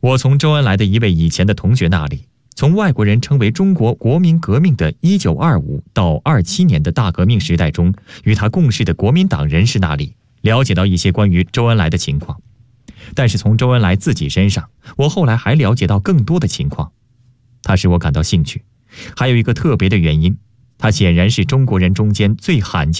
我从周恩来的一位以前的同学那里，从外国人称为中国国民革命的1925到27年的大革命时代中与他共事的国民党人士那里，了解到一些关于周恩来的情况。但是从周恩来自己身上，我后来还了解到更多的情况。他使我感到兴趣，还有一个特别的原因，他显然是中国人中间最罕见